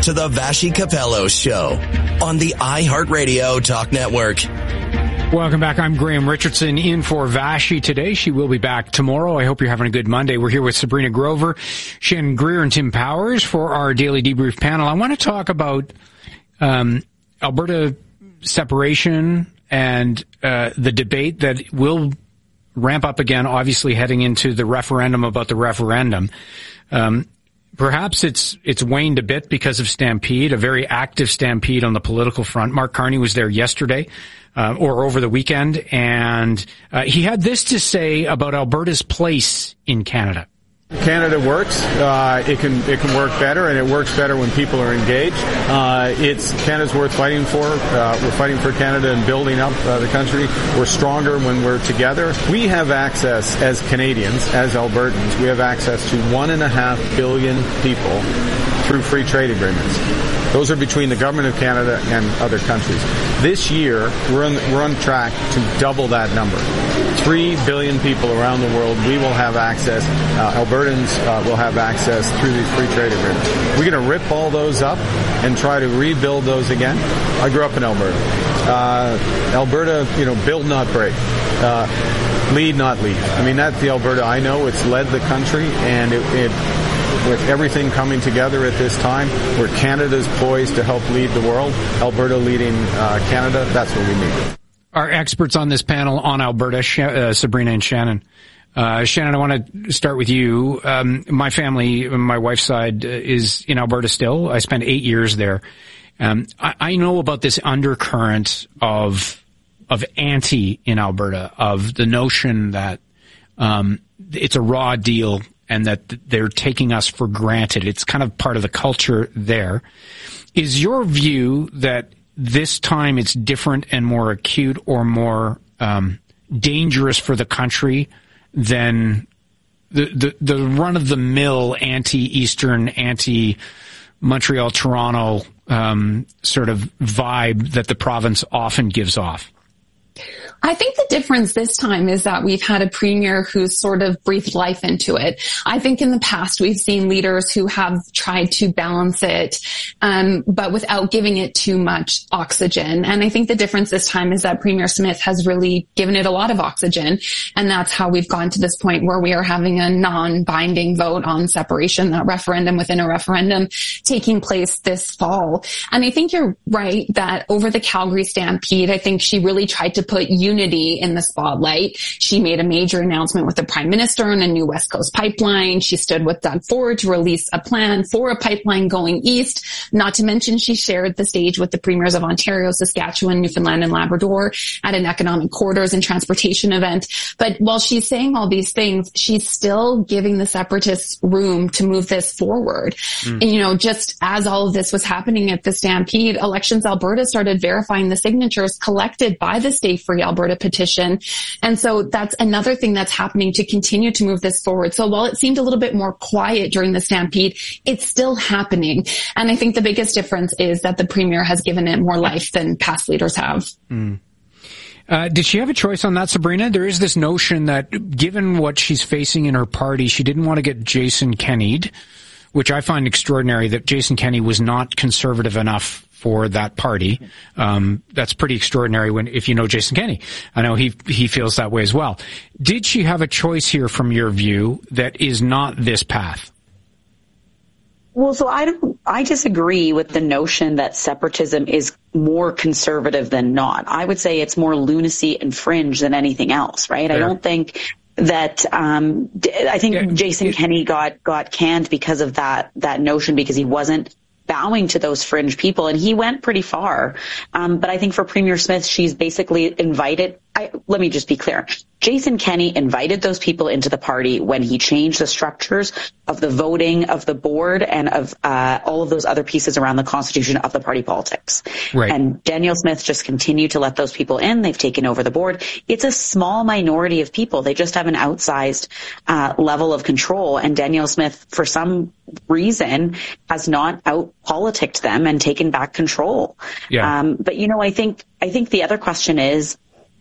to the Vassy Capello Show on the iHeartRadio Talk Network. Welcome back. I'm Graham Richardson in for Vassy today. She will be back tomorrow. I hope you're having a good Monday. We're here with Sabrina Grover, Shannon Greer, and Tim Powers for our Daily Debrief panel. I want to talk about Alberta separation and the debate that will ramp up again, obviously heading into the referendum about the referendum. Perhaps it's waned a bit because of Stampede, a very active Stampede on the political front. Mark Carney was there yesterday, or over the weekend, and he had this to say about Alberta's place in Canada. Canada works. It can work better, and it works better when people are engaged. Canada's worth fighting for. We're fighting for Canada and building up the country. We're stronger when we're together. We have access as Canadians, as Albertans. We have access to 1.5 billion people through free trade agreements. Those are between the government of Canada and other countries. This year, we're on track to double that number. 3 billion people around the world, we will have access. Albertans will have access through these free trade agreements. We're going to rip all those up and try to rebuild those again. I grew up in Alberta. Alberta, build not break. Lead not leave. I mean, that's the Alberta I know. It's led the country, and with everything coming together at this time, where Canada's poised to help lead the world, Alberta leading Canada, that's what we need. Our experts on this panel on Alberta, Sabrina and Shannon. Shannon, I want to start with you. My family, my wife's side, is in Alberta still. I spent 8 years there. I know about this undercurrent of anti in Alberta, of the notion that it's a raw deal and that they're taking us for granted. It's kind of part of the culture there. Is your view that this time it's different and more acute or more dangerous for the country than the run-of-the-mill anti-Eastern, anti-Montreal, Toronto sort of vibe that the province often gives off? I think the difference this time is that we've had a premier who's sort of breathed life into it. I think in the past we've seen leaders who have tried to balance it, but without giving it too much oxygen. And I think the difference this time is that Premier Smith has really given it a lot of oxygen. And that's how we've gotten to this point where we are having a non-binding vote on separation, that referendum within a referendum taking place this fall. And I think you're right that over the Calgary Stampede, I think she really tried to put unity in the spotlight. She made a major announcement with the Prime Minister on a new West Coast pipeline. She stood with Doug Ford to release a plan for a pipeline going east. Not to mention she shared the stage with the premiers of Ontario, Saskatchewan, Newfoundland, and Labrador at an economic corridors and transportation event. But while she's saying all these things, she's still giving the separatists room to move this forward. And, just as all of this was happening at the Stampede, Elections Alberta started verifying the signatures collected by the Stay Free Alberta petition. And so that's another thing that's happening to continue to move this forward. So while it seemed a little bit more quiet during the Stampede, it's still happening. And I think the biggest difference is that the Premier has given it more life than past leaders have. Did she have a choice on that, Sabrina? There is this notion that given what she's facing in her party, she didn't want to get Jason Kenney'd, which I find extraordinary that Jason Kenney was not conservative enough for that party. That's pretty extraordinary if you know Jason Kenney. I know he feels that way as well. Did she have a choice here from your view that is not this path? Well, so I disagree with the notion that separatism is more conservative than not. I would say it's more lunacy and fringe than anything else, right? Fair. I don't think that, I think Jason Kenney got canned because of that notion, because he wasn't bowing to those fringe people, and he went pretty far. But I think for Premier Smith, she's basically invited, let me just be clear. Jason Kenney invited those people into the party when he changed the structures of the voting, of the board, and of all of those other pieces around the constitution of the party politics. Right. And Danielle Smith just continued to let those people in. They've taken over the board. It's a small minority of people. They just have an outsized level of control. And Danielle Smith, for some reason, has not out-politicked them and taken back control. Yeah. But, I think the other question is,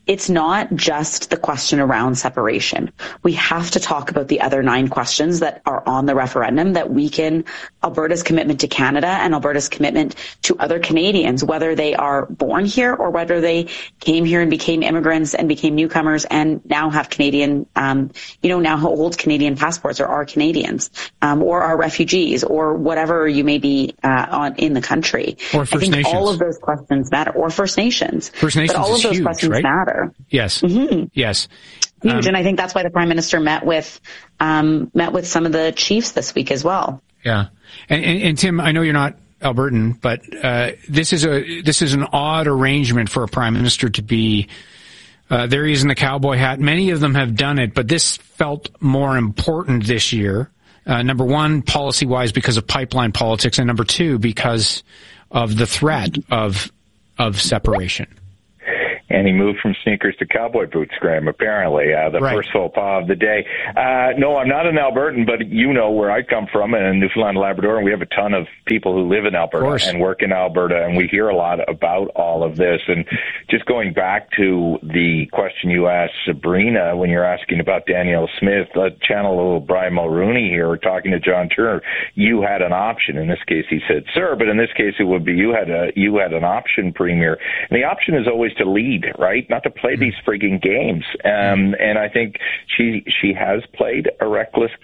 it's not just the question around separation. We have to talk about the other 9 questions that are on the referendum that weaken Alberta's commitment to Canada and Alberta's commitment to other Canadians, whether they are born here or whether they came here and became immigrants and became newcomers and now have Canadian, now hold Canadian passports or are Canadians, or are refugees or whatever you may be in the country. Or First Nations. All of those questions matter. Or First Nations. First Nations but all of those huge, questions right? matter. Yes. Mm-hmm. Yes. Huge. And I think that's why the Prime Minister met with some of the chiefs this week as well. Yeah. And Tim, I know you're not Albertan, but this is an odd arrangement for a Prime Minister to be there he is in the cowboy hat. Many of them have done it, but this felt more important this year. Number one, policy-wise, because of pipeline politics, and number two, because of the threat of separation. And he moved from sneakers to cowboy boots, Graham, apparently. First faux pas of the day. No, I'm not an Albertan, but you know where I come from, in Newfoundland and Labrador, and we have a ton of people who live in Alberta and work in Alberta, and we hear a lot about all of this. And just going back to the question you asked Sabrina when you're asking about Danielle Smith, channel a little Brian Mulroney here, talking to John Turner. You had an option. In this case, he said, sir, but in this case, it would be you had an option, Premier. And the option is always to lead, right? Not to play these frigging games. And I think she has played a reckless